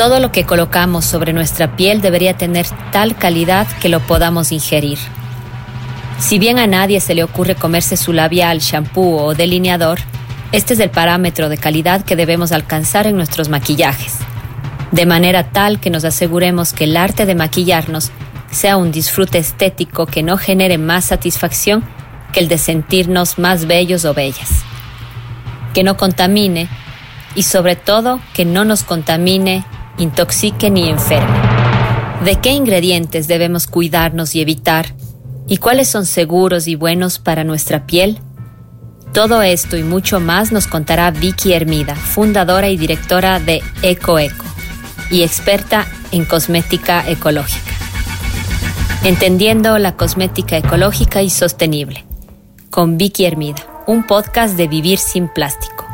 Todo lo que colocamos sobre nuestra piel debería tener tal calidad que lo podamos ingerir. Si bien a nadie se le ocurre comerse su labial, shampoo o delineador, este es el parámetro de calidad que debemos alcanzar en nuestros maquillajes, de manera tal que nos aseguremos que el arte de maquillarnos sea un disfrute estético que no genere más satisfacción que el de sentirnos más bellos o bellas. Que no contamine y sobre todo que no nos contamine, intoxique ni enferme. ¿De qué ingredientes debemos cuidarnos y evitar? ¿Y cuáles son seguros y buenos para nuestra piel? Todo esto y mucho más nos contará Vicky Hermida, fundadora y directora de EcoEco y experta en cosmética ecológica. Entendiendo la cosmética ecológica y sostenible, con Vicky Hermida, un podcast de Vivir sin Plástico.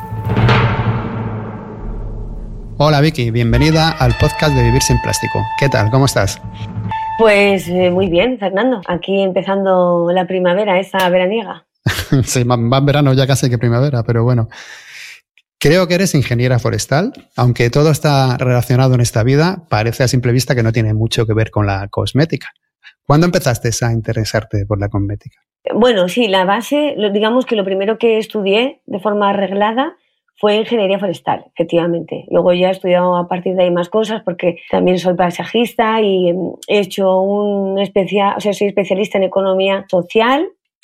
Hola Vicky, bienvenida al podcast de Vivir sin Plástico. ¿Qué tal? ¿Cómo estás? Pues muy bien, Fernando. Aquí empezando la primavera, esa veraniega. Sí, más verano ya casi que primavera, pero bueno. Creo que eres ingeniera forestal, aunque todo está relacionado en esta vida, parece a simple vista que no tiene mucho que ver con la cosmética. ¿Cuándo empezaste a interesarte por la cosmética? Bueno, sí, la base, digamos que lo primero que estudié de forma reglada fue ingeniería forestal, efectivamente. Luego ya he estudiado a partir de ahí más cosas porque también soy paisajista y he hecho soy especialista en economía social